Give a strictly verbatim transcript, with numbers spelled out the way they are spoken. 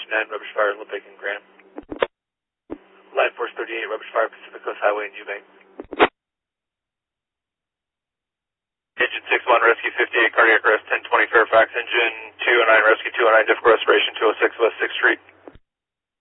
nine, Rubbish Fire, Lubbock and Graham. Line Force thirty-eight, Rubbish Fire, Pacific Coast Highway in Eubank. Engine six one, Rescue fifty-eight, cardiac arrest, ten twenty Fairfax. Engine two oh nine, Rescue two oh nine, difficult respiration, two oh six West sixth Street.